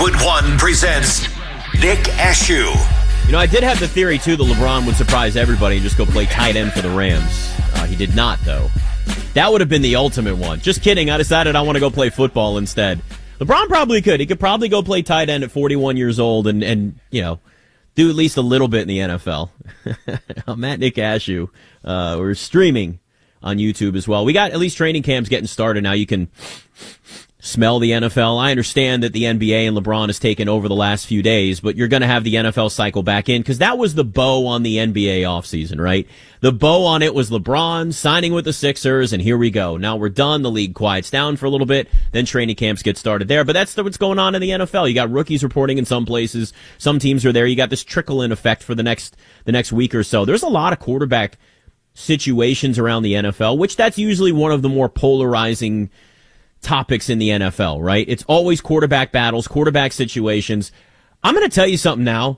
Westwood One presents Nick Ashew. You know, I did have the theory, too, that LeBron would surprise everybody and just go play tight end for the Rams. He did not, though. That would have been the ultimate one. Just kidding. I decided I want to go play football instead. LeBron probably could. He could probably go play tight end at 41 years old and you know, do at least a little bit in the NFL. I'm at Nick Ashew. We're streaming on YouTube as well. We got at least training camps getting started now. You can smell the NFL. I understand that the NBA and LeBron has taken over the last few days, but you're going to have the NFL cycle back in because that was the bow on the NBA offseason, right? The bow on it was LeBron signing with the Sixers, and here we go. Now we're done. The league quiets down for a little bit. Then training camps get started there. But that's what's going on in the NFL. You got rookies reporting in some places. Some teams are there. You got this trickle-in effect for the next week or so. There's a lot of quarterback situations around the NFL, which that's usually one of the more polarizing topics in the NFL, right? It's always quarterback battles, quarterback situations. I'm going to tell you something now.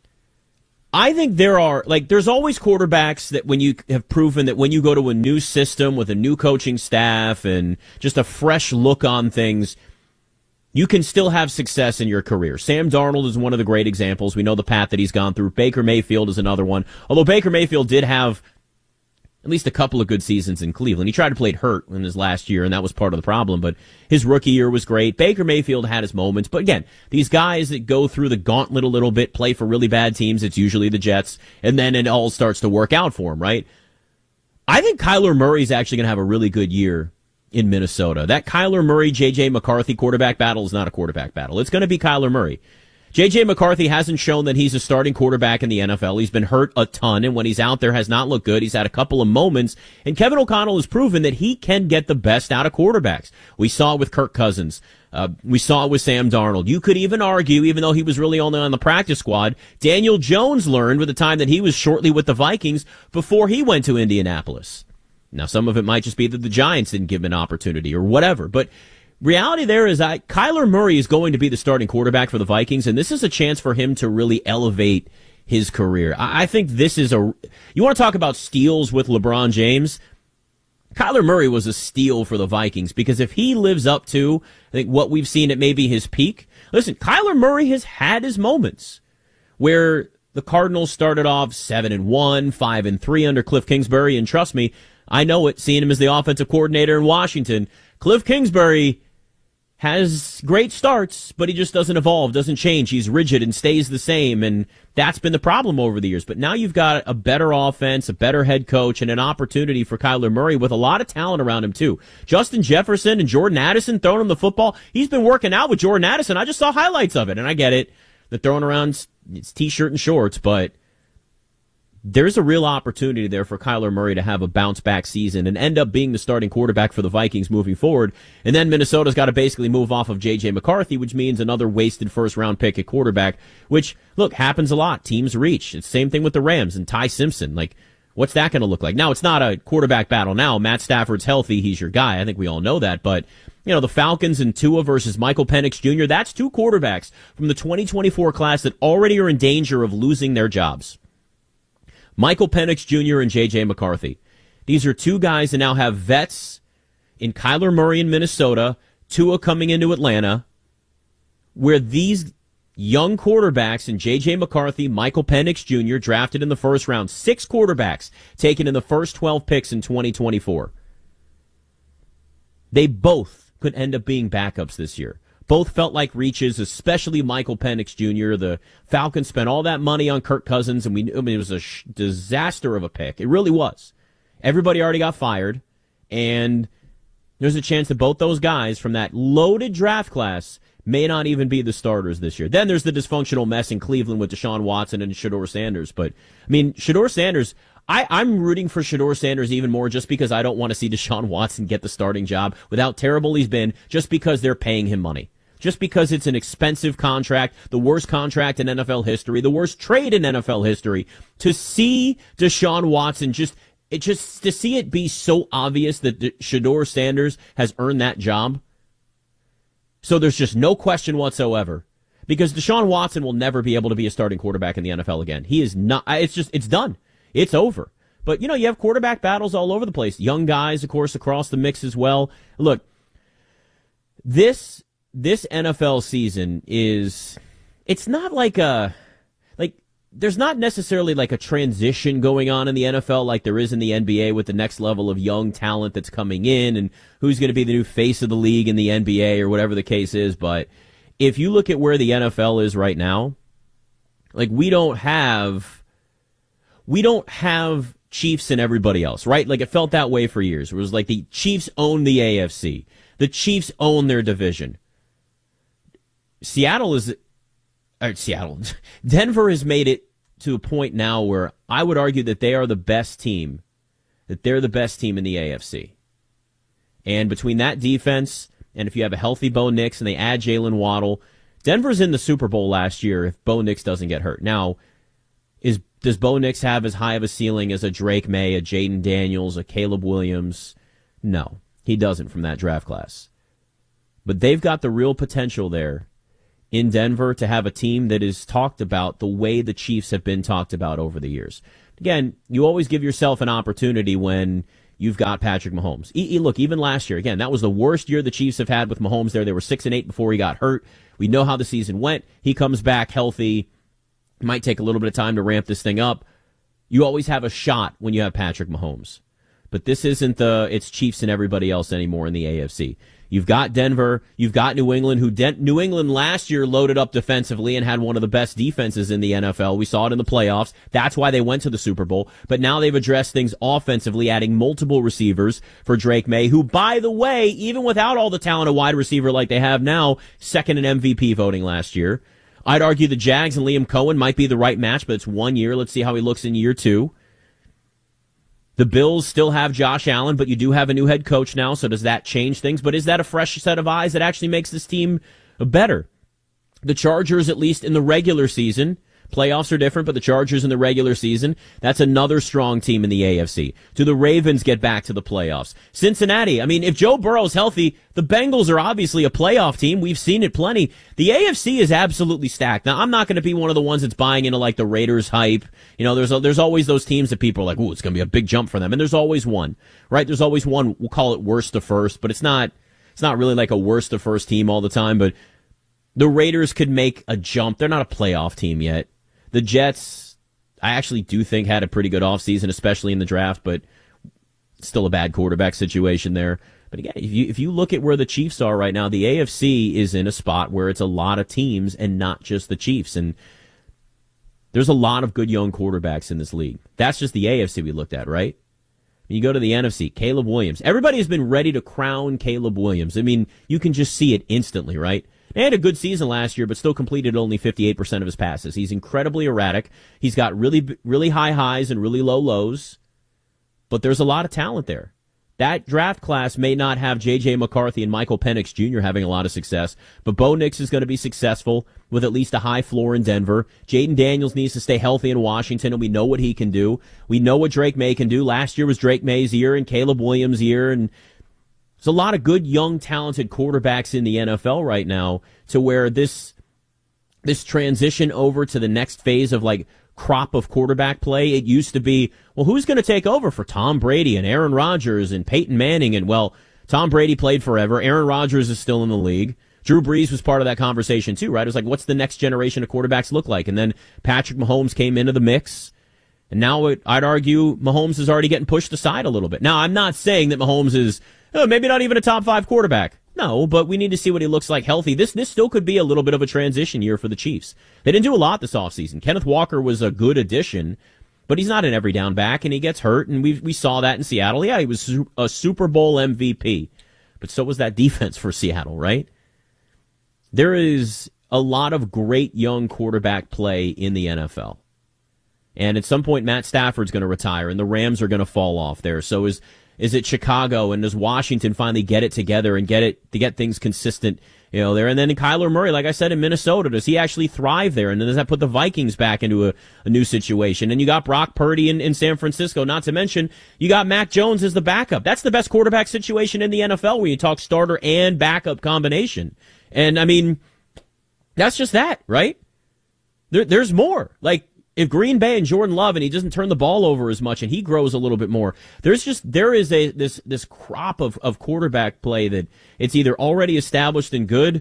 I think there's always quarterbacks that when you have proven that when you go to a new system with a new coaching staff and just a fresh look on things, you can still have success in your career. Sam Darnold is one of the great examples. We know the path that he's gone through. Baker Mayfield is another one. Although Baker Mayfield did have at least a couple of good seasons in Cleveland. He tried to play it hurt in his last year, and that was part of the problem. But his rookie year was great. Baker Mayfield had his moments. But again, these guys that go through the gauntlet a little bit, play for really bad teams, it's usually the Jets, and then it all starts to work out for him, right? I think Kyler Murray's actually going to have a really good year in Minnesota. That Kyler Murray-J.J. McCarthy quarterback battle is not a quarterback battle. It's going to be Kyler Murray. J.J. McCarthy hasn't shown that he's a starting quarterback in the NFL. He's been hurt a ton, and when he's out there has not looked good. He's had a couple of moments, and Kevin O'Connell has proven that he can get the best out of quarterbacks. We saw it with Kirk Cousins. We saw it with Sam Darnold. You could even argue, even though he was really only on the practice squad, Daniel Jones learned with the time that he was shortly with the Vikings before he went to Indianapolis. Now, some of it might just be that the Giants didn't give him an opportunity or whatever, but reality there is that Kyler Murray is going to be the starting quarterback for the Vikings, and this is a chance for him to really elevate his career. I think this is you want to talk about steals with LeBron James? Kyler Murray was a steal for the Vikings because if he lives up to, I think, what we've seen at maybe his peak, listen, Kyler Murray has had his moments where the Cardinals started off 7-1, 5-3 under Cliff Kingsbury, and trust me, I know it, seeing him as the offensive coordinator in Washington. Cliff Kingsbury has great starts, but he just doesn't evolve, doesn't change. He's rigid and stays the same, and that's been the problem over the years. But now you've got a better offense, a better head coach, and an opportunity for Kyler Murray with a lot of talent around him, too. Justin Jefferson and Jordan Addison throwing him the football. He's been working out with Jordan Addison. I just saw highlights of it, and I get it. They're throwing around it's T-shirt and shorts, but there's a real opportunity there for Kyler Murray to have a bounce-back season and end up being the starting quarterback for the Vikings moving forward. And then Minnesota's got to basically move off of J.J. McCarthy, which means another wasted first-round pick at quarterback, which, look, happens a lot. Teams reach. It's the same thing with the Rams and Ty Simpson. Like, what's that going to look like? Now, it's not a quarterback battle now. Matt Stafford's healthy. He's your guy. I think we all know that. But, you know, the Falcons and Tua versus Michael Penix Jr., that's two quarterbacks from the 2024 class that already are in danger of losing their jobs. Michael Penix Jr. and J.J. McCarthy. These are two guys that now have vets in Kyler Murray in Minnesota, Tua coming into Atlanta, where these young quarterbacks in J.J. McCarthy, Michael Penix Jr., drafted in the first round, 6 quarterbacks taken in the first 12 picks in 2024. They both could end up being backups this year. Both felt like reaches, especially Michael Penix Jr. The Falcons spent all that money on Kirk Cousins, and it was a disaster of a pick. It really was. Everybody already got fired, and there's a chance that both those guys from that loaded draft class may not even be the starters this year. Then there's the dysfunctional mess in Cleveland with Deshaun Watson and Shedeur Sanders. But, I mean, Shedeur Sanders, I'm rooting for Shedeur Sanders even more just because I don't want to see Deshaun Watson get the starting job with how terrible he's been, just because they're paying him money. Just because it's an expensive contract, the worst contract in NFL history, the worst trade in NFL history, to see Deshaun Watson to see it be so obvious that Shedeur Sanders has earned that job. So there's just no question whatsoever. Because Deshaun Watson will never be able to be a starting quarterback in the NFL again. He is not, it's done. It's over. But, you know, you have quarterback battles all over the place. Young guys, of course, across the mix as well. Look, this this NFL season it's not like there's not necessarily like a transition going on in the NFL like there is in the NBA with the next level of young talent that's coming in and who's going to be the new face of the league in the NBA or whatever the case is. But if you look at where the NFL is right now, like we don't have Chiefs and everybody else, right? Like it felt that way for years. It was like the Chiefs own the AFC. The Chiefs own their division. Denver has made it to a point now where I would argue that they are the best team, that they're the best team in the AFC. And between that defense, and if you have a healthy Bo Nix and they add Jalen Waddle, Denver's in the Super Bowl last year if Bo Nix doesn't get hurt. Now, does Bo Nix have as high of a ceiling as a Drake May, a Jaden Daniels, a Caleb Williams? No, he doesn't from that draft class. But they've got the real potential there in Denver to have a team that is talked about the way the Chiefs have been talked about over the years. Again, you always give yourself an opportunity when you've got Patrick Mahomes. Look, even last year, again, that was the worst year the Chiefs have had with Mahomes there. They were 6-8 before he got hurt. We know how the season went. He comes back healthy. Might take a little bit of time to ramp this thing up. You always have a shot when you have Patrick Mahomes. But this isn't it's Chiefs and everybody else anymore in the AFC. You've got Denver. You've got New England, New England last year loaded up defensively and had one of the best defenses in the NFL. We saw it in the playoffs. That's why they went to the Super Bowl. But now they've addressed things offensively, adding multiple receivers for Drake May, who, by the way, even without all the talent of wide receiver like they have now, second in MVP voting last year. I'd argue the Jags and Liam Cohen might be the right match, but it's 1 year. Let's see how he looks in year 2. The Bills still have Josh Allen, but you do have a new head coach now, so does that change things? But is that a fresh set of eyes that actually makes this team better? The Chargers, at least in the regular season, playoffs are different, but the Chargers in the regular season, that's another strong team in the AFC. Do the Ravens get back to the playoffs? Cincinnati, I mean, if Joe Burrow's healthy, the Bengals are obviously a playoff team. We've seen it plenty. The AFC is absolutely stacked. Now, I'm not going to be one of the ones that's buying into like the Raiders hype. You know, there's always those teams that people are like, ooh, it's going to be a big jump for them. And there's always one, right? There's always one, we'll call it worst to first, but it's not really like a worst to first team all the time, but the Raiders could make a jump. They're not a playoff team yet. The Jets, I actually do think had a pretty good offseason, especially in the draft, but still a bad quarterback situation there. But again, if you look at where the Chiefs are right now, the AFC is in a spot where it's a lot of teams and not just the Chiefs. And there's a lot of good young quarterbacks in this league. That's just the AFC we looked at, right? When you go to the NFC, Caleb Williams. Everybody has been ready to crown Caleb Williams. I mean, you can just see it instantly, right? They had a good season last year, but still completed only 58% of his passes. He's incredibly erratic. He's got really, really high highs and really low lows, but there's a lot of talent there. That draft class may not have J.J. McCarthy and Michael Penix Jr. having a lot of success, but Bo Nix is going to be successful with at least a high floor in Denver. Jaden Daniels needs to stay healthy in Washington, and we know what he can do. We know what Drake May can do. Last year was Drake May's year and Caleb Williams' year, and there's a lot of good, young, talented quarterbacks in the NFL right now to where this transition over to the next phase of like crop of quarterback play, it used to be, well, who's going to take over for Tom Brady and Aaron Rodgers and Peyton Manning? And, well, Tom Brady played forever. Aaron Rodgers is still in the league. Drew Brees was part of that conversation too, right? It was like, what's the next generation of quarterbacks look like? And then Patrick Mahomes came into the mix. And now I'd argue Mahomes is already getting pushed aside a little bit. Now, I'm not saying that Mahomes is maybe not even a top 5 quarterback. No, but we need to see what he looks like healthy. This still could be a little bit of a transition year for the Chiefs. They didn't do a lot this offseason. Kenneth Walker was a good addition, but he's not an every down back, and he gets hurt, and we saw that in Seattle. Yeah, he was a Super Bowl MVP, but so was that defense for Seattle, right? There is a lot of great young quarterback play in the NFL. And at some point, Matt Stafford's going to retire, and the Rams are going to fall off there. So is it Chicago, and does Washington finally get it together and get things consistent, there? And then Kyler Murray, like I said, in Minnesota, does he actually thrive there? And then does that put the Vikings back into a new situation? And you got Brock Purdy in San Francisco, not to mention you got Mac Jones as the backup. That's the best quarterback situation in the NFL when you talk starter and backup combination. And, I mean, that's just that, right? There's more. Like, if Green Bay and Jordan Love, and he doesn't turn the ball over as much and he grows a little bit more, there is this crop of quarterback play that it's either already established and good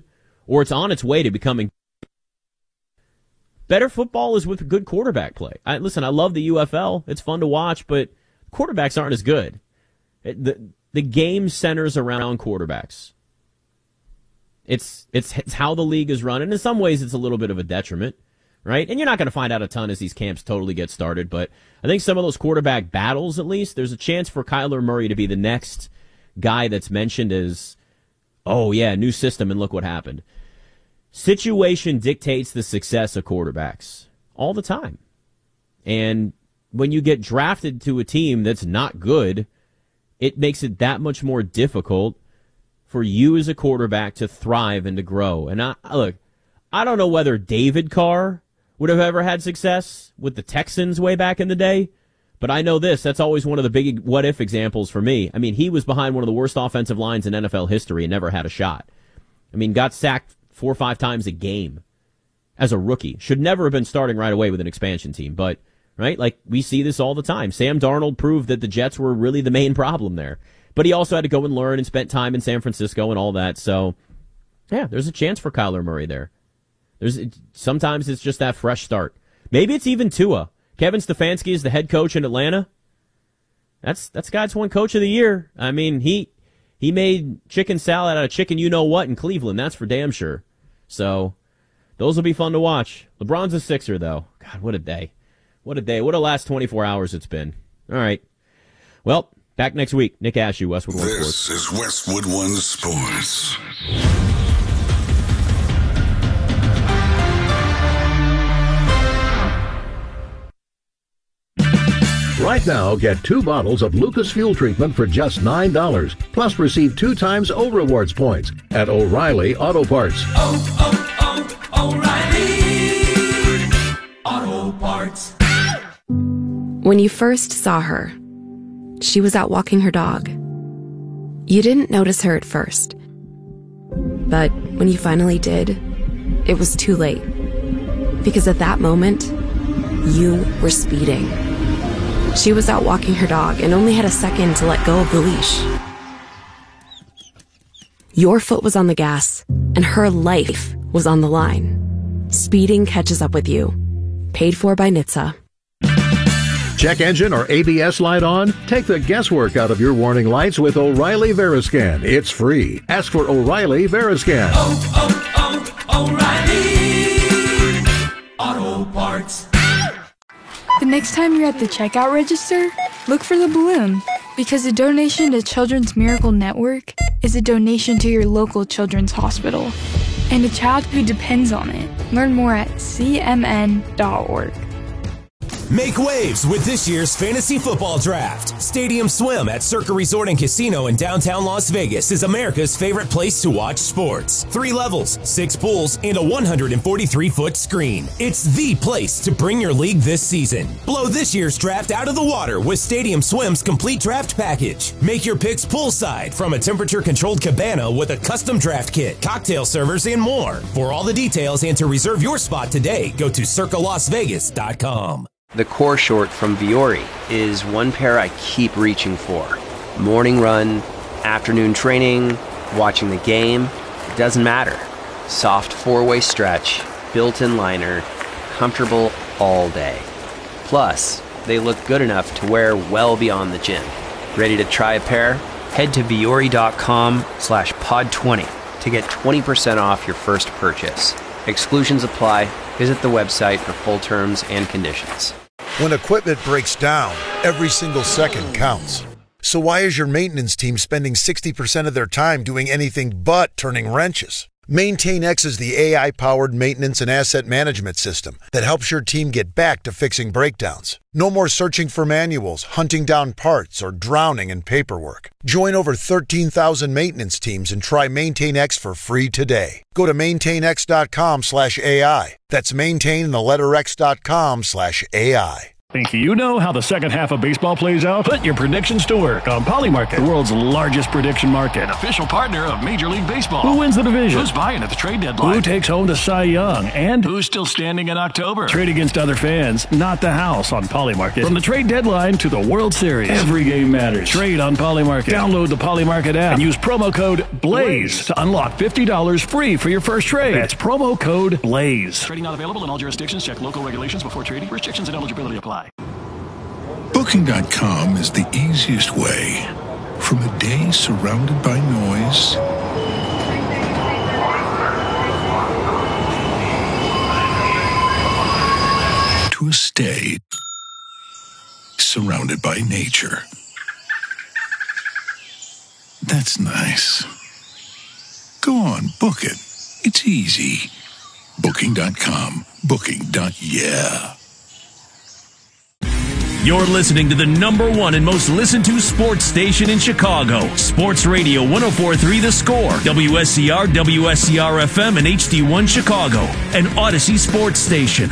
or it's on its way to becoming. Better football is with good quarterback play. Listen, I love the UFL. It's fun to watch, but quarterbacks aren't as good. The game centers around quarterbacks. It's how the league is run, and in some ways it's a little bit of a detriment, right? And you're not going to find out a ton as these camps totally get started, but I think some of those quarterback battles, at least, there's a chance for Kyler Murray to be the next guy that's mentioned as, oh yeah, new system, and look what happened. Situation dictates the success of quarterbacks all the time. And when you get drafted to a team that's not good, it makes it that much more difficult for you as a quarterback to thrive and to grow. And I don't know whether David Carr would have ever had success with the Texans way back in the day, but I know that's always one of the big what-if examples for me. I mean, he was behind one of the worst offensive lines in NFL history and never had a shot. I mean, got sacked 4 or 5 times a game as a rookie. Should never have been starting right away with an expansion team, but, right, like, we see this all the time. Sam Darnold proved that the Jets were really the main problem there. But he also had to go and learn and spent time in San Francisco and all that. So, yeah, there's a chance for Kyler Murray there. Sometimes it's just that fresh start. Maybe it's even Tua. Kevin Stefanski is the head coach in Atlanta. That's God's one coach of the year. I mean, he made chicken salad out of chicken you-know-what in Cleveland. That's for damn sure. So, those will be fun to watch. LeBron's a Sixer, though. God, what a day. What a day. What a last 24 hours it's been. All right. Well, back next week. Nick Ashew, Westwood One Sports. This is Westwood One Sports. Right now, get 2 bottles of Lucas Fuel Treatment for just $9. Plus, receive 2 times O Rewards points at O'Reilly Auto Parts. O'Reilly Auto Parts. When you first saw her, she was out walking her dog. You didn't notice her at first. But when you finally did, it was too late. Because at that moment, you were speeding. She was out walking her dog and only had a second to let go of the leash. Your foot was on the gas, and her life was on the line. Speeding catches up with you. Paid for by NHTSA. Check engine or ABS light on? Take the guesswork out of your warning lights with O'Reilly Veriscan. It's free. Ask for O'Reilly Veriscan. O'Reilly Auto Parts. The next time you're at the checkout register, look for the balloon, because a donation to Children's Miracle Network is a donation to your local children's hospital and a child who depends on it. Learn more at cmn.org. Make waves with this year's fantasy football draft. Stadium Swim at Circa Resort and Casino in downtown Las Vegas is America's favorite place to watch sports. 3 levels, 6 pools, and a 143-foot screen. It's the place to bring your league this season. Blow this year's draft out of the water with Stadium Swim's complete draft package. Make your picks poolside from a temperature-controlled cabana with a custom draft kit, cocktail servers, and more. For all the details and to reserve your spot today, go to circalasvegas.com. The core short from Vuori is one pair I keep reaching for. Morning run, afternoon training, watching the game, it doesn't matter. Soft 4-way stretch, built-in liner, comfortable all day. Plus, they look good enough to wear well beyond the gym. Ready to try a pair? Head to vuori.com/pod20 to get 20% off your first purchase. Exclusions apply. Visit the website for full terms and conditions. When equipment breaks down, every single second counts. So why is your maintenance team spending 60% of their time doing anything but turning wrenches? MaintainX is the AI-powered maintenance and asset management system that helps your team get back to fixing breakdowns. No more searching for manuals, hunting down parts, or drowning in paperwork. Join over 13,000 maintenance teams and try MaintainX for free today. Go to maintainx.com/AI. That's maintain and the letter x.com/AI. Think you know how the second half of baseball plays out? Put your predictions to work on Polymarket, the world's largest prediction market. An official partner of Major League Baseball. Who wins the division? Who's buying at the trade deadline? Who takes home the Cy Young? And who's still standing in October? Trade against other fans, not the house on Polymarket. From the trade deadline to the World Series, every game matters. Trade on Polymarket. Download the Polymarket app and use promo code BLAZE to unlock $50 free for your first trade. That's promo code BLAZE. Trading not available in all jurisdictions. Check local regulations before trading. Restrictions and eligibility apply. Booking.com is the easiest way. From a day surrounded by noise to a stay surrounded by nature. That's nice. Go on, book it. It's easy. Booking.com. Booking.yeah. You're listening to the number one and most listened to sports station in Chicago. Sports Radio 104.3 The Score, WSCR, WSCR-FM, and HD1 Chicago, an Odyssey sports station.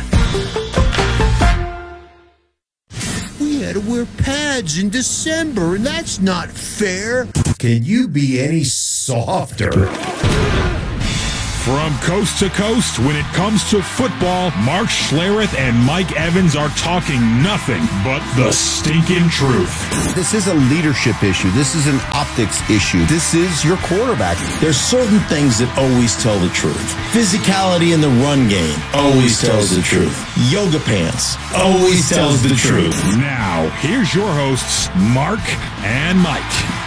We had to wear pads in December, and that's not fair. Can you be any softer? From coast to coast, when it comes to football, Mark Schlereth and Mike Evans are talking nothing but the stinking truth. This is a leadership issue. This is an optics issue. This is your quarterback. There's certain things that always tell the truth. Physicality in the run game always tells the truth. Yoga pants always tells the truth. Now, here's your hosts, Mark and Mike.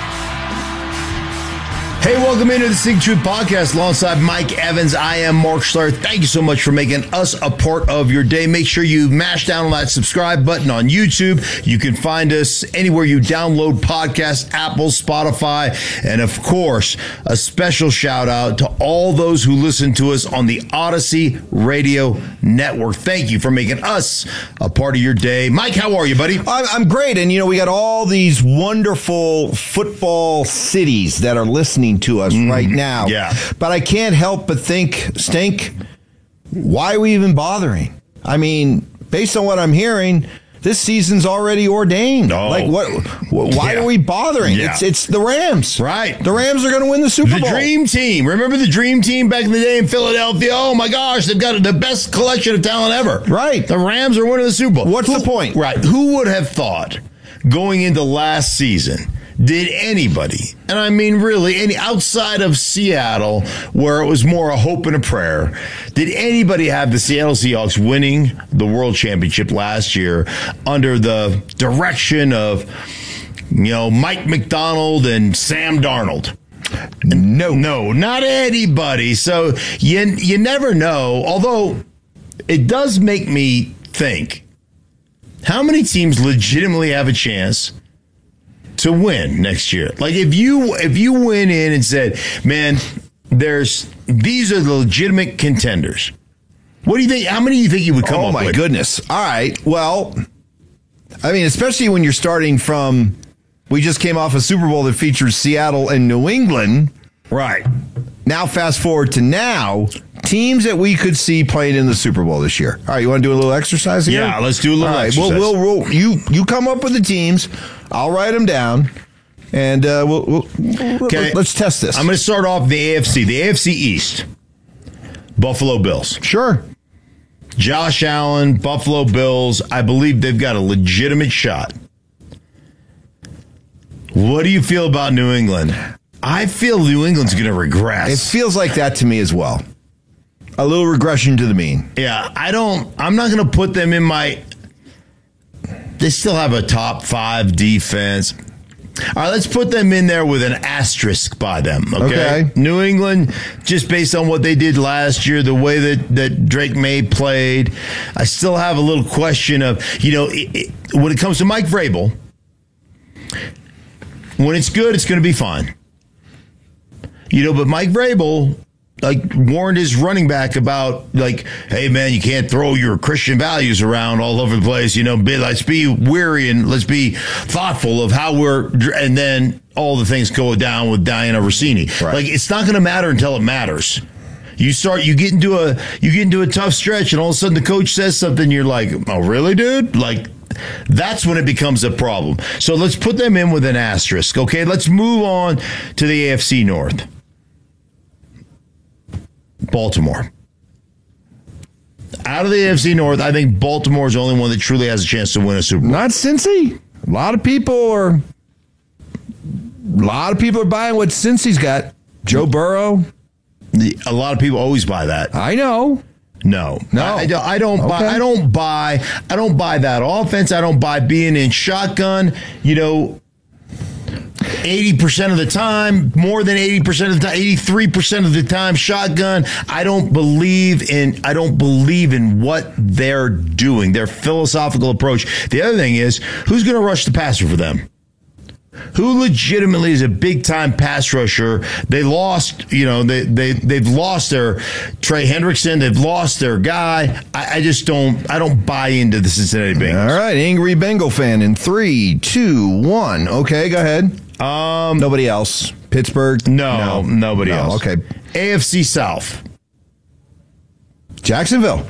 Hey, welcome into the Sing Truth Podcast alongside Mike Evans. I am Mark Schlereth. Thank you so much for making us a part of your day. Make sure you mash down on that subscribe button on YouTube. You can find us anywhere you download podcasts, Apple, Spotify, and of course, a special shout out to all those who listen to us on the Odyssey Radio Network. Thank you for making us a part of your day. Mike, how are you, buddy? I'm great. And, we got all these wonderful football cities that are listening to us right now. Yeah. But I can't help but think, Stink, why are we even bothering? I mean, based on what I'm hearing, this season's already ordained. Oh. Like, why are we bothering? Yeah. It's the Rams. Right. The Rams are going to win the Super Bowl. The Dream Team. Remember the Dream Team back in the day in Philadelphia? Oh, my gosh, they've got the best collection of talent ever. Right. The Rams are winning the Super Bowl. What's the point? Right. Who would have thought going into last season, did anybody, and I mean really any outside of Seattle, where it was more a hope and a prayer, did anybody have the Seattle Seahawks winning the World Championship last year under the direction of, Mike McDonald and Sam Darnold? No, not anybody. So you never know, although it does make me think, how many teams legitimately have a chance to win next year? Like if you went in and said, man, these are the legitimate contenders. What do you think? How many do you think you would come up with? Oh my goodness. All right. Well, I mean, especially when you're starting from, we just came off a Super Bowl that features Seattle and New England. Right. Now fast forward to now, teams that we could see playing in the Super Bowl this year. All right, you want to do a little exercise here? Yeah, let's do a little exercise. Well, you come up with the teams. I'll write them down, and let's test this. I'm going to start off the AFC East. Buffalo Bills. Sure. Josh Allen, Buffalo Bills. I believe they've got a legitimate shot. What do you feel about New England? I feel New England's going to regress. It feels like that to me as well. A little regression to the mean. Yeah, I'm not going to put them in my... They still have a top 5 defense. All right, let's put them in there with an asterisk by them, okay? New England, just based on what they did last year, the way that Drake May played, I still have a little question of, when it comes to Mike Vrabel, when it's good, it's going to be fine. But Mike Vrabel, warned his running back about, hey, man, you can't throw your Christian values around all over the place. Let's be weary and let's be thoughtful of how and then all the things go down with Diana Rossini. Right. It's not going to matter until it matters. You get into a tough stretch and all of a sudden the coach says something, you're like, oh, really, dude? That's when it becomes a problem. So let's put them in with an asterisk, okay? Let's move on to the AFC North. Baltimore. Out of the AFC North, I think Baltimore is the only one that truly has a chance to win a Super Bowl. Not Cincy. A lot of people are buying what Cincy's got. Joe Burrow. A lot of people always buy that. I know. No. I don't buy. Okay. I don't buy that offense. I don't buy being in shotgun. 80% of the time, more than 80% of the time, 83% of the time, shotgun. I don't believe in what they're doing, their philosophical approach. The other thing is, who's going to rush the passer for them? Who legitimately is a big-time pass rusher? They lost, they've lost their Trey Hendrickson. They've lost their guy. I don't buy into the Cincinnati Bengals. All right, angry Bengal fan in 3, 2, 1. Okay, go ahead. Nobody else. Pittsburgh? No, nobody else. Okay. AFC South. Jacksonville.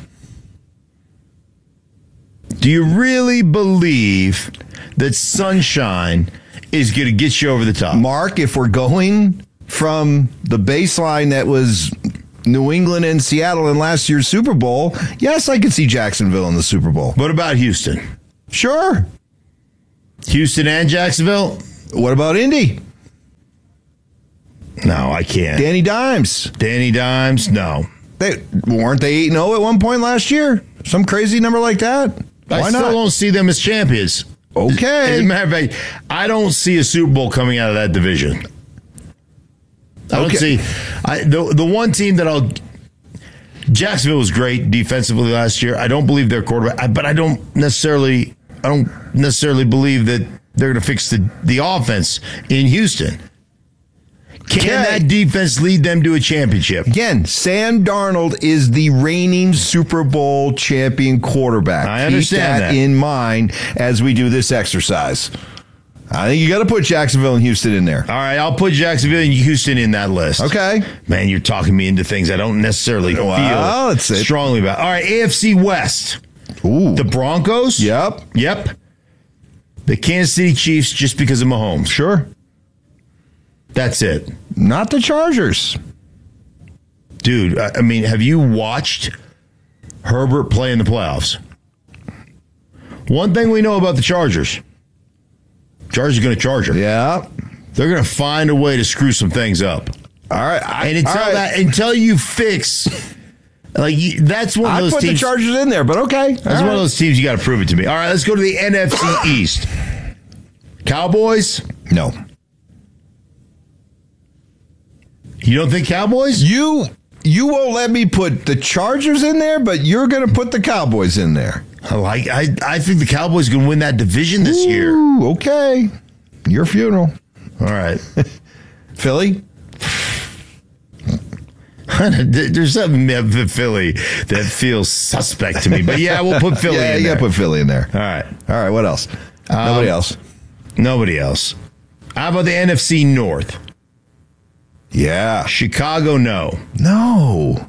Do you really believe that Sunshine is going to get you over the top? Mark, if we're going from the baseline that was New England and Seattle in last year's Super Bowl, yes, I could see Jacksonville in the Super Bowl. What about Houston? Sure. Houston and Jacksonville? What about Indy? No, I can't. Danny Dimes? No. Weren't they 8-0 at one point last year? Some crazy number like that? Why I still don't see them as champions. Okay. As a matter of fact, I don't see a Super Bowl coming out of that division. I don't see. The one team that Jacksonville was great defensively last year. I don't believe their quarterback, but I don't necessarily believe that they're going to fix the offense in Houston. Can that defense lead them to a championship? Again, Sam Darnold is the reigning Super Bowl champion quarterback. I understand that. Keep that in mind as we do this exercise. I think you got to put Jacksonville and Houston in there. All right, I'll put Jacksonville and Houston in that list. Okay. Man, you're talking me into things I don't necessarily feel strongly about. All right, AFC West. Ooh. The Broncos? Yep. The Kansas City Chiefs just because of Mahomes. Sure. That's it. Not the Chargers. Dude, I mean, have you watched Herbert play in the playoffs? One thing we know about the Chargers are going to charge her. Yeah. They're going to find a way to screw some things up. All right. Until you fix, that's one of those teams. I put the Chargers in there, but okay. That's one of those teams you got to prove it to me. All right, let's go to the NFC East. Cowboys? No. You don't think Cowboys? You won't let me put the Chargers in there, but you're going to put the Cowboys in there. I think the Cowboys can win that division this year. Okay. Your funeral. All right. Philly? There's something about Philly that feels suspect to me. But yeah, we'll put Philly in there. Yeah, you got to put Philly in there. All right. All right, what else? Nobody else. Nobody else. How about the NFC North? Yeah. Chicago, no. No.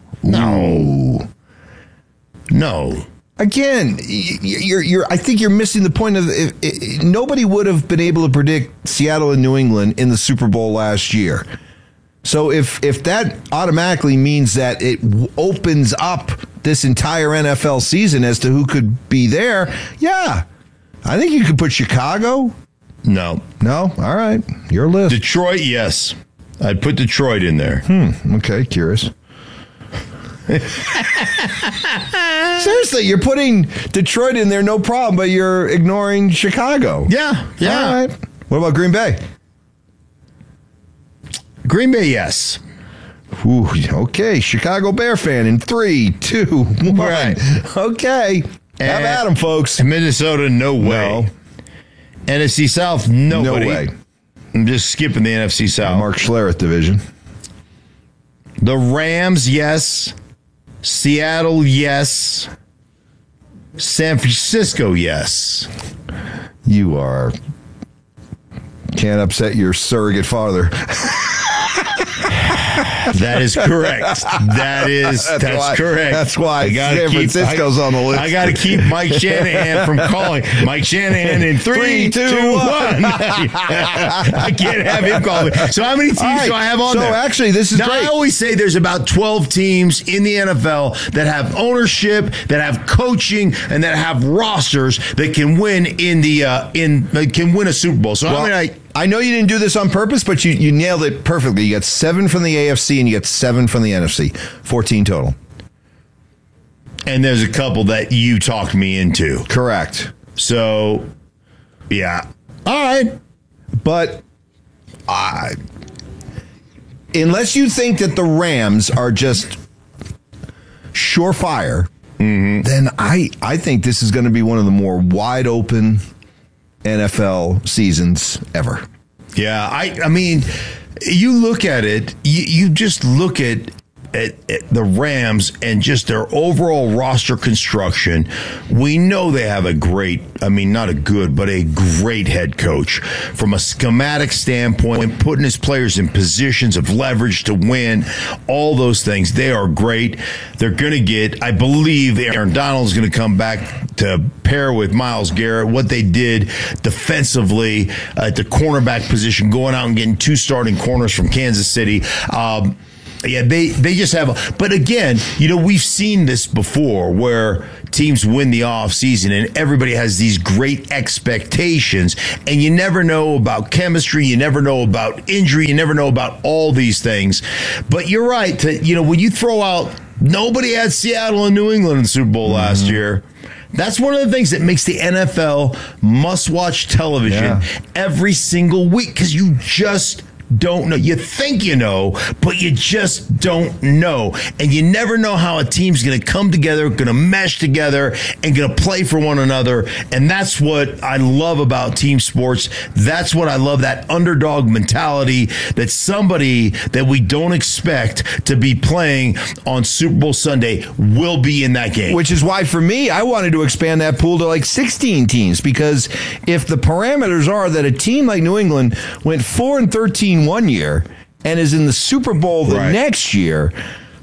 Again, I think you're missing the point of nobody would have been able to predict Seattle and New England in the Super Bowl last year. So if that automatically means that it opens up this entire NFL season as to who could be there, yeah. I think you could put Chicago. No. All right. Your list. Detroit, yes. I'd put Detroit in there. Okay, curious. Seriously, you're putting Detroit in there, no problem, but you're ignoring Chicago. Yeah. All right. What about Green Bay? Green Bay, yes. Ooh, okay, Chicago Bear fan in 3, 2, 1. Right. Okay. Have at them, folks. Minnesota, no way. NFC South, nobody. No way. I'm just skipping the NFC South. Mark Schlereth division. The Rams, yes. Seattle, yes. San Francisco, yes. You can't upset your surrogate father. That is correct. That's correct. That's why San Francisco's on the list. I got to keep Mike Shanahan from calling. Mike Shanahan in 3, 2, 1. I can't have him calling. So how many teams do I have on there? So actually, this is now, great. I always say there's about 12 teams in the NFL that have ownership, that have coaching, and that have rosters that can win can win a Super Bowl. So I know you didn't do this on purpose, but you nailed it perfectly. You got 7 from the AFC and you got 7 from the NFC. 14 total. And there's a couple that you talked me into. Correct. So, yeah. All right. But unless you think that the Rams are just surefire, then I think this is going to be one of the more wide open NFL seasons ever. Yeah, I mean, you look at it, you just look at the Rams and just their overall roster construction. We know they have a great, not a good, but a great head coach from a schematic standpoint, putting his players in positions of leverage to win, all those things. They are great. They're going to get, I believe Aaron Donald's going to come back to pair with Myles Garrett. What they did defensively at the cornerback position, going out and getting 2 starting corners from Kansas City. Yeah, they just have but again, we've seen this before where teams win the offseason and everybody has these great expectations, and you never know about chemistry, you never know about injury, you never know about all these things. But you're right, when you throw out, nobody had Seattle and New England in the Super Bowl last year. That's one of the things that makes the NFL must-watch television every single week, because you just don't know. You think you know, but you just don't know. And you never know how a team's going to come together, going to mesh together, and going to play for one another. And that's what I love about team sports. That's what I love, that underdog mentality, that somebody that we don't expect to be playing on Super Bowl Sunday will be in that game. Which is why, for me, I wanted to expand that pool to like 16 teams, because if the parameters are that a team like New England went 4-13 one year and is in the Super Bowl the next year,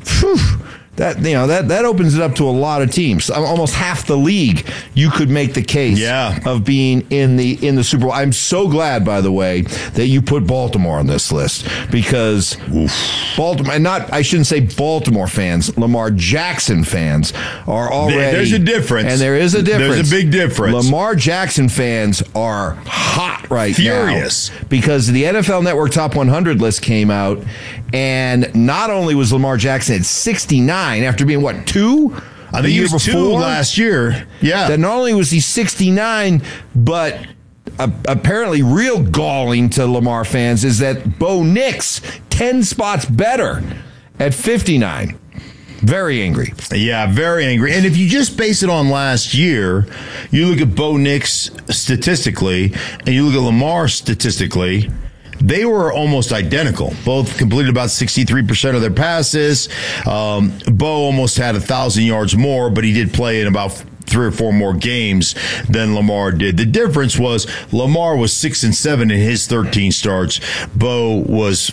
that opens it up to a lot of teams. Almost half the league, you could make the case of being in the Super Bowl. I'm so glad, by the way, that you put Baltimore on this list, because Baltimore, and I shouldn't say Baltimore fans, Lamar Jackson fans are already. There's a difference. And there is a difference. There's a big difference. Lamar Jackson fans are hot right Furious. now, because the NFL Network Top 100 list came out, and not only was Lamar Jackson at 69 after being, 2? I think he was 2 last year. Yeah. That not only was he 69, but apparently real galling to Lamar fans is that Bo Nix, 10 spots better at 59. Very angry. Yeah, very angry. And if you just base it on last year, you look at Bo Nix statistically, and you look at Lamar statistically, they were almost identical. Both completed about 63% of their passes. Bo almost had 1,000 yards more, but he did play in about 3 or 4 more games than Lamar did. The difference was Lamar was 6-7 in his 13 starts. Bo was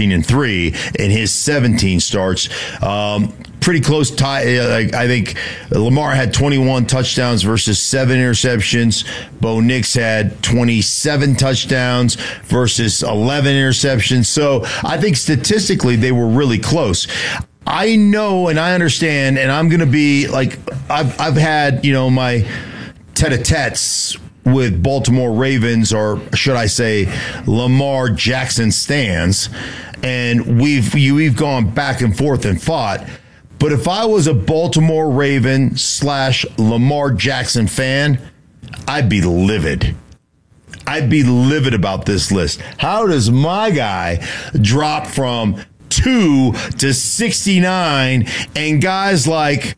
14-3 in his 17 starts. Pretty close tie. I think Lamar had 21 touchdowns versus 7 interceptions. Bo Nix had 27 touchdowns versus 11 interceptions. So I think statistically they were really close. I know and I understand, and I'm going to be like, I've had, my tete-a-tetes with Baltimore Ravens, or should I say Lamar Jackson stands, and we've gone back and forth and fought. But if I was a Baltimore Raven / Lamar Jackson fan, I'd be livid. I'd be livid about this list. How does my guy drop from 2 to 69, and guys like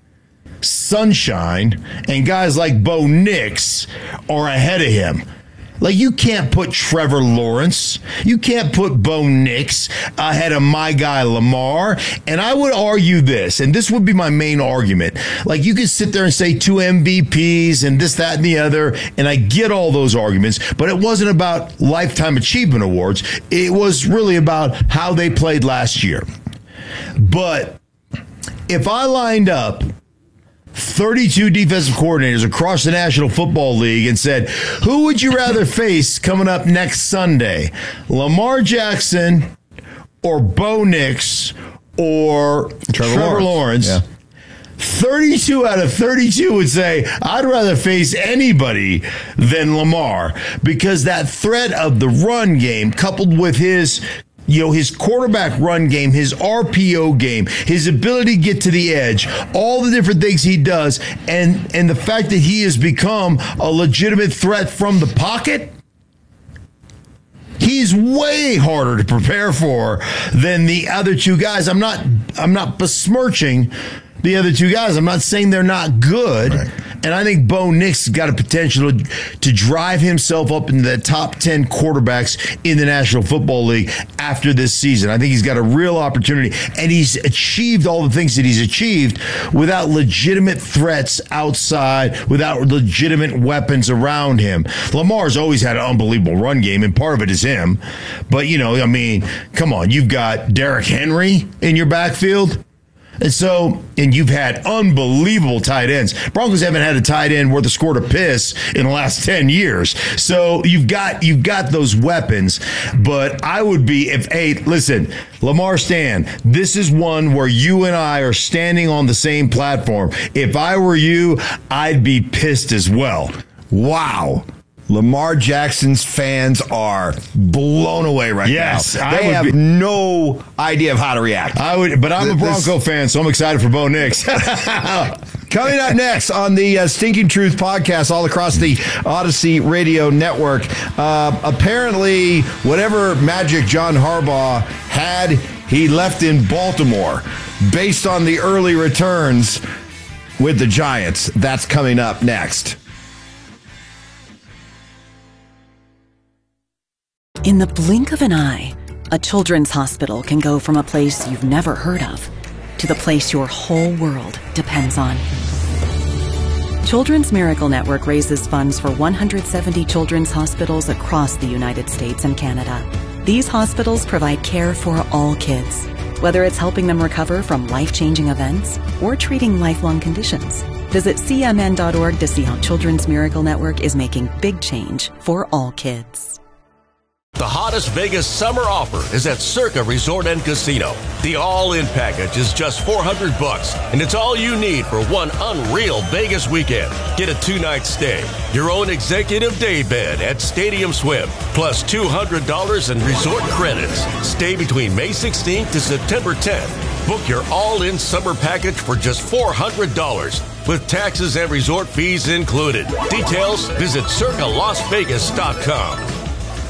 Sunshine and guys like Bo Nix are ahead of him? Like, you can't put Trevor Lawrence, you can't put Bo Nix ahead of my guy Lamar. And I would argue this, and this would be my main argument. Like, you could sit there and say 2 MVPs and this, that, and the other, and I get all those arguments, but it wasn't about Lifetime Achievement Awards. It was really about how they played last year. But if I lined up 32 defensive coordinators across the National Football League and said, who would you rather face coming up next Sunday? Lamar Jackson or Bo Nix or Trevor Lawrence? Yeah. 32 out of 32 would say, I'd rather face anybody than Lamar, because that threat of the run game coupled with his quarterback run game, his RPO game, his ability to get to the edge, all the different things he does, and the fact that he has become a legitimate threat from the pocket, he's way harder to prepare for than the other two guys. I'm not besmirching the other two guys. I'm not saying they're not good. Right. And I think Bo Nix has got a potential to drive himself up into the top 10 quarterbacks in the National Football League after this season. I think he's got a real opportunity, and he's achieved all the things that he's achieved without legitimate threats outside, without legitimate weapons around him. Lamar's always had an unbelievable run game, and part of it is him. But, come on, you've got Derrick Henry in your backfield. And you've had unbelievable tight ends. Broncos haven't had a tight end worth a score to piss in the last 10 years. So you've got those weapons. But I would be, listen, Lamar Stan, this is one where you and I are standing on the same platform. If I were you, I'd be pissed as well. Wow. Lamar Jackson's fans are blown away right now. They have no idea of how to react. But I'm a Bronco fan, so I'm excited for Bo Nix. Coming up next on the Stinking Truth podcast all across the Odyssey Radio Network, apparently whatever magic John Harbaugh had, he left in Baltimore based on the early returns with the Giants. That's coming up next. In the blink of an eye, a children's hospital can go from a place you've never heard of to the place your whole world depends on. Children's Miracle Network raises funds for 170 children's hospitals across the United States and Canada. These hospitals provide care for all kids, whether it's helping them recover from life-changing events or treating lifelong conditions. Visit cmn.org to see how Children's Miracle Network is making big change for all kids. The hottest Vegas summer offer is at Circa Resort and Casino. The all-in package is just $400, and it's all you need for one unreal Vegas weekend. Get a 2-night stay, your own executive day bed at Stadium Swim, plus $200 in resort credits. Stay between May 16th to September 10th. Book your all-in summer package for just $400, with taxes and resort fees included. Details, visit circalasvegas.com.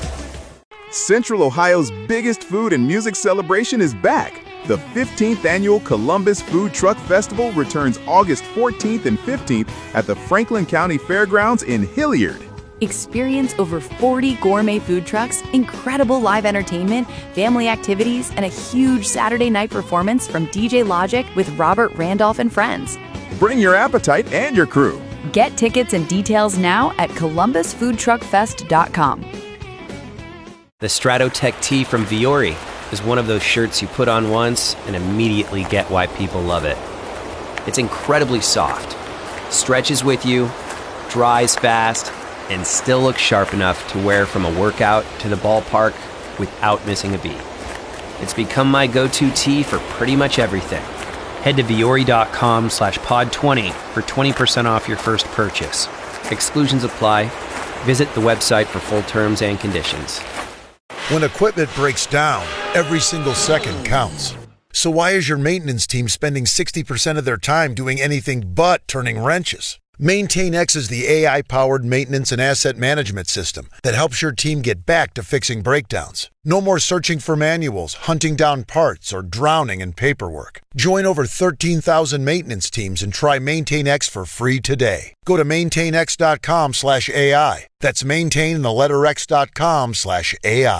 Central Ohio's biggest food and music celebration is back. The 15th annual Columbus Food Truck Festival returns August 14th and 15th at the Franklin County Fairgrounds in Hilliard. Experience over 40 gourmet food trucks, incredible live entertainment, family activities, and a huge Saturday night performance from DJ Logic with Robert Randolph and friends. Bring your appetite and your crew. Get tickets and details now at columbusfoodtruckfest.com. The Stratotech tee from Viore is one of those shirts you put on once and immediately get why people love it. It's incredibly soft, stretches with you, dries fast, and still looks sharp enough to wear from a workout to the ballpark without missing a beat. It's become my go-to tee for pretty much everything. Head to Viore.com/pod20 for 20% off your first purchase. Exclusions apply. Visit the website for full terms and conditions. When equipment breaks down, every single second counts. So why is your maintenance team spending 60% of their time doing anything but turning wrenches? MaintainX is the AI-powered maintenance and asset management system that helps your team get back to fixing breakdowns. No more searching for manuals, hunting down parts, or drowning in paperwork. Join over 13,000 maintenance teams and try MaintainX for free today. Go to maintainx.com/AI. That's maintain and the letter X.com/AI.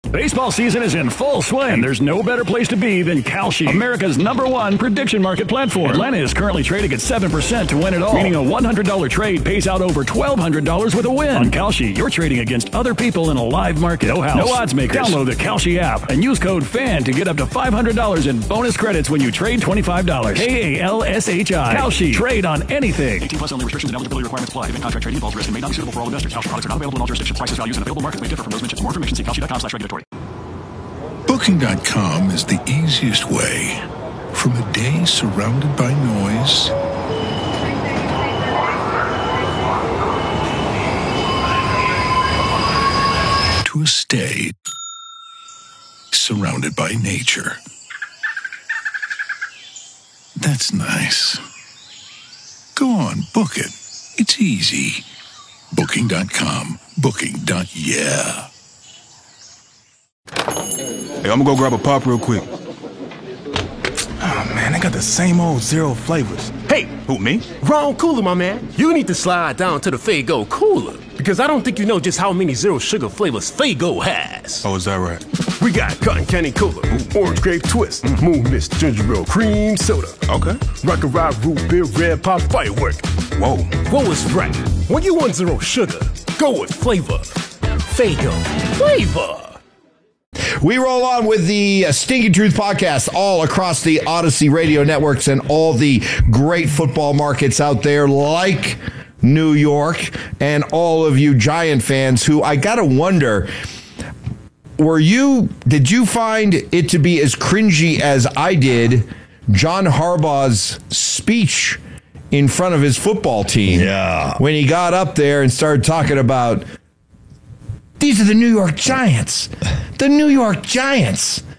Baseball season is in full swing, and there's no better place to be than Kalshi, America's #1 prediction market platform. Atlanta is currently trading at 7% to win it all, meaning a $100 trade pays out over $1,200 with a win. On Kalshi, you're trading against other people in a live market. No house, no odds makers. Download the Kalshi app and use code FAN to get up to $500 in bonus credits when you trade $25. KALSHI. Kalshi. Trade on anything. 18 plus only. Restrictions and eligibility requirements apply. Event contract trading involves risk and may not be suitable for all investors. Kalshi products are not available in all jurisdictions. Prices, values, and available markets may differ from those mentioned. For more information, see Kalshi.com/regulatory. Booking.com is the easiest way from a day surrounded by noise to a stay surrounded by nature. That's nice. Go on, book it. It's easy. Booking.com. Booking.yeah. Hey, I'm gonna go grab a pop real quick. Oh, man, they got the same old zero flavors. Hey! Who, me? Wrong cooler, my man. You need to slide down to the Faygo cooler, because I don't think you know just how many zero sugar flavors Faygo has. Oh, is that right? We got cotton candy cola, orange grape twist, moon mist, ginger ale, cream soda. Okay. Rock and ride root beer, red pop firework. Whoa. What was right? When you want zero sugar, go with flavor. Faygo. Flavor. We roll on with the Stinking Truth podcast all across the Odyssey radio networks and all the great football markets out there like New York and all of you Giant fans who I got to wonder, did you find it to be as cringy as I did John Harbaugh's speech in front of his football team? Yeah. When he got up there and started talking about, these are the New York Giants. The New York Giants.